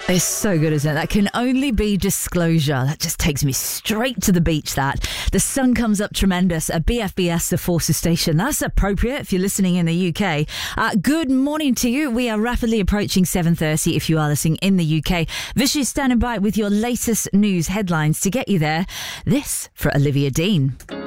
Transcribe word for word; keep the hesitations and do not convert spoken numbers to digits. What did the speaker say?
It's so good, isn't it? That can only be disclosure. That just takes me straight to the beach, that. The sun comes up tremendous at B F B S, the Forces Station. That's appropriate if you're listening in the U K. Uh, good morning to you. We are rapidly approaching seven thirty if you are listening in the U K. Vishy is standing by with your latest news headlines to get you there. This for Olivia Dean.